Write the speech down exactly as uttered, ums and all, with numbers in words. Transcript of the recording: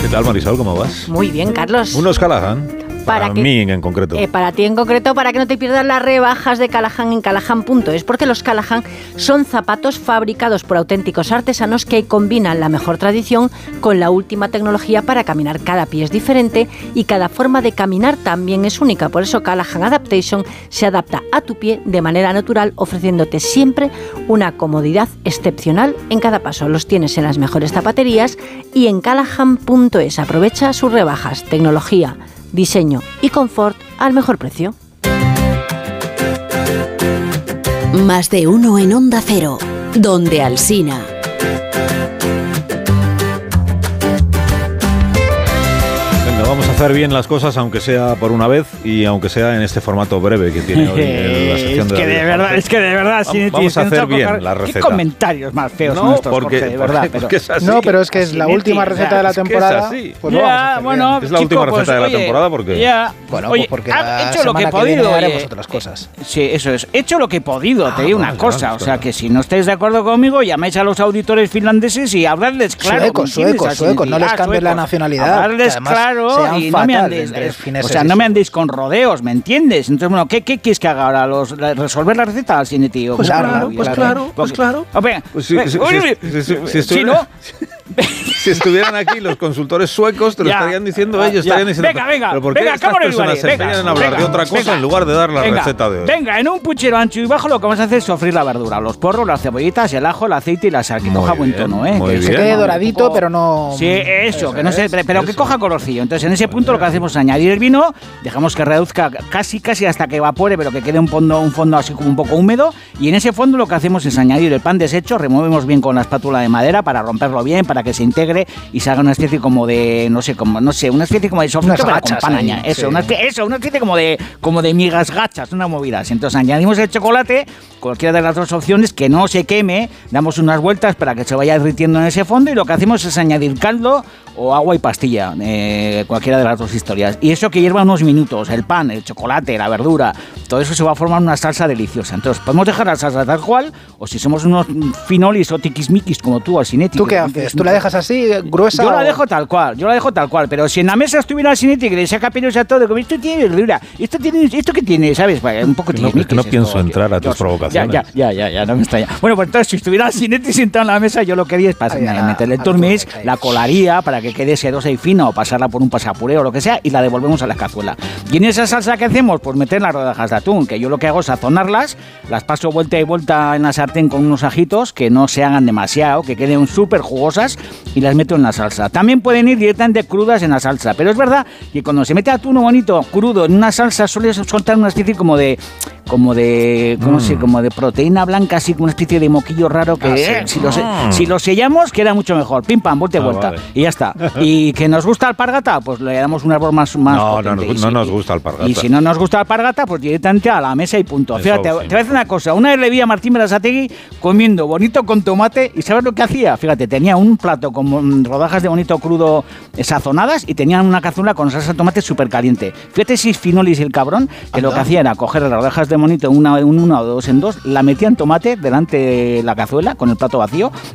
¿Qué tal, Marisol? ¿Cómo vas? Muy bien, Carlos. Unos Callahan. Para, para que, mí en concreto. Eh, para ti en concreto, para que no te pierdas las rebajas de Callahan en Callahan punto es, porque los Callahan son zapatos fabricados por auténticos artesanos que combinan la mejor tradición con la última tecnología para caminar. Cada pie es diferente y cada forma de caminar también es única. Por eso Callahan Adaptation se adapta a tu pie de manera natural, ofreciéndote siempre una comodidad excepcional en cada paso. Los tienes en las mejores zapaterías y en Callahan punto es. Aprovecha sus rebajas, tecnología, diseño y confort al mejor precio. Más de uno en Onda Cero, donde Alsina. Vamos a hacer bien las cosas, aunque sea por una vez y aunque sea en este formato breve que tiene hoy en la sección es de que de verdad, es que de verdad, vamos, vamos a hacer bien la receta. ¿Qué comentarios más feos no, son estos, porque, Jorge, de verdad? Porque, pero, porque es así. No, pero es que es la última receta de la temporada. Es pues ya, lo vamos a hacer bueno, bien. Es la chico, última receta pues, de la oye, temporada porque ya, bueno, oye, pues porque ha la hecho lo que he semana que viene podido, haremos oye, otras cosas. Sí, eso es. He hecho lo que he podido, Ah, te digo bueno, una cosa, claro, o sea, claro. que si no estáis de acuerdo conmigo, llaméis a los auditores finlandeses y habladles claro. Suecos, suecos, suecos, no les cambies la nacionalidad. Habladles claro y no me andéis, o sea, no me andéis con rodeos, ¿me entiendes? Entonces, bueno, ¿qué, qué quieres que haga ahora? Los, la, ¿Resolver la receta al cine, tío? Pues Claro, claro, pues claro, pues claro. Hombre, Pues sí, uy, si, uy, si, si, si, si, sí, ¿no? si estuvieran aquí los consultores suecos, te lo Ya, estarían diciendo ya, ellos, estarían diciendo. venga, venga, pero ¿por qué venga, estas cámonos, personas Ibarri, se venga, empeñan en hablar venga, de otra cosa venga, en lugar de dar la venga, receta de hoy? Venga, en un puchero ancho y bajo lo que vamos a hacer es sofrir la verdura, los porros, las cebollitas, el ajo, el aceite y la sal, que Muy coja buen bien, tono, ¿eh? muy Que bien. Se quede no, doradito, poco- pero no... Sí, eso, eso que no es, sé, pero que eso. coja colorcillo. Entonces, en ese punto lo que hacemos es añadir el vino, dejamos que reduzca casi, casi hasta que evapore, pero que quede un fondo, un fondo así como un poco húmedo. Y en ese fondo lo que hacemos es añadir el pan deshecho, removemos bien con la espátula de madera para romperlo bien, para que se integre y se haga una especie como de, no sé, como, no sé, una especie como de sofrito, Unas pero con gachas pan ahí, aña- Eso, sí. una, especie- eso, una especie como de, como de migas gachas, una movida. Entonces añadimos el chocolate, cualquiera de las dos opciones, que no se queme, damos unas vueltas para que se vaya derritiendo en ese fondo y lo que hacemos es añadir caldo o agua y pastilla, eh, cualquiera de las dos historias. Y eso que hierva unos minutos, el pan, el chocolate, la verdura, todo eso se va a formar una salsa deliciosa. Entonces podemos dejar la salsa tal cual, o si somos unos finolis o tiquismiquis como tú, Alsinetti. ¿Tú que qué no haces? tienes ¿Tú la mucho- dejas así, gruesa? Yo la o- dejo tal cual, yo la dejo tal cual, pero si en la mesa estuviera Alsinetti que le saca pelos a todo, como esto tiene verdura, esto tiene, esto que tiene, ¿sabes? Un poco No, tiquismiquis es que no esto, pienso que- entrar a tus Dios, provocaciones. Ya, ya, ya, ya, ya, no me extraña. Bueno, pues entonces si estuviera Alsinetti sentado en la mesa, yo lo que haría es pasar, Ahí, a la- meterle el al turmix, turmix, ahí. la colaría para que quede sedosa y fina o pasarla por un pasapuré o lo que sea y la devolvemos a la cazuela. Y en esa salsa que hacemos, pues meter las rodajas de atún, que yo lo que hago es sazonarlas, las paso vuelta y vuelta en la sartén con unos ajitos que no se hagan demasiado, que queden súper jugosas y las meto en la salsa. También pueden ir directamente crudas en la salsa, pero es verdad que cuando se mete atún bonito crudo en una salsa suele soltar una especie como de como de ¿cómo Mm. se, como de proteína blanca, así como una especie de moquillo raro que Ah, sí. eh, si, lo, se- Mm. si lo sellamos queda mucho mejor. Pim pam, vuelta y Ah, vuelta vale. y ya está. Y que nos gusta alpargata, pues le damos un árbol más más No, no, potente. no, Y no si- nos gusta alpargata. Y si no nos gusta alpargata, pues directamente a la mesa y punto. Eso Fíjate, sí. te voy a decir una cosa. Una vez le vi a Martín Berasategui comiendo bonito con tomate y ¿sabes lo que hacía? Fíjate, tenía un plato con mm, rodajas de bonito crudo eh, sazonadas y tenía una cazuela con salsa de tomate súper caliente. Fíjate si es finolis el cabrón, que lo que hacía era coger las rodajas de bonito una, un- una o dos en dos, la metía en tomate delante de la cazuela con el plato vacío